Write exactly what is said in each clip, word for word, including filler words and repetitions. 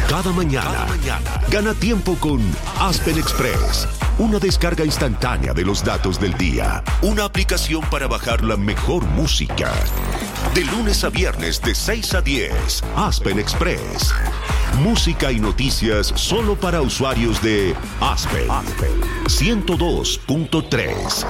Cada mañana. Cada mañana. Gana tiempo con Aspen Express. Una descarga instantánea de los datos del día. Una aplicación para bajar la mejor música. De lunes a viernes de seis a diez. Aspen Express. Música y noticias solo para usuarios de Aspen. Aspen ciento dos punto tres.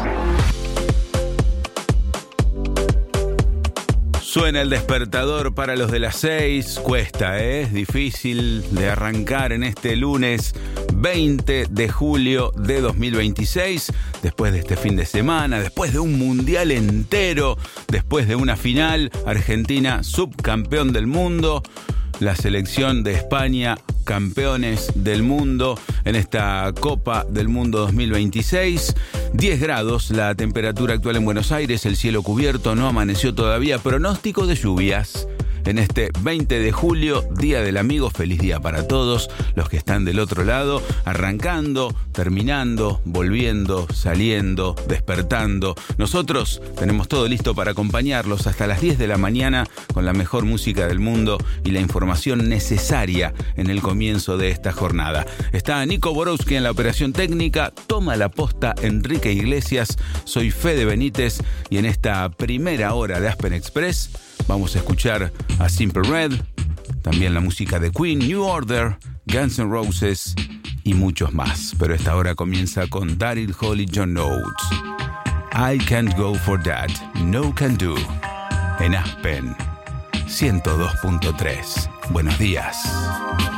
Suena el despertador para los de las seis. Cuesta, ¿eh? Es difícil de arrancar en este lunes veinte de julio de dos mil veintiséis. Después de este fin de semana, después de un mundial entero, después de una final, Argentina subcampeón del mundo. La selección de España, campeones del mundo en esta Copa del Mundo dos mil veintiséis. diez grados la temperatura actual en Buenos Aires, el cielo cubierto, no amaneció todavía. Pronóstico de lluvias en este veinte de julio, Día del Amigo. Feliz día para todos los que están del otro lado, arrancando, terminando, volviendo, saliendo, despertando. Nosotros tenemos todo listo para acompañarlos hasta las diez de la mañana con la mejor música del mundo y la información necesaria en el comienzo de esta jornada. Está Nico Borowski en la operación técnica, toma la posta Enrique Iglesias, soy Fede Benítez y en esta primera hora de Aspen Express vamos a escuchar a Simple Red, también la música de Queen, New Order, Guns N' Roses y muchos más. Pero esta hora comienza con Daryl Hall y John Oates. I can't go for that, no can do. En Aspen ciento dos punto tres. Buenos días.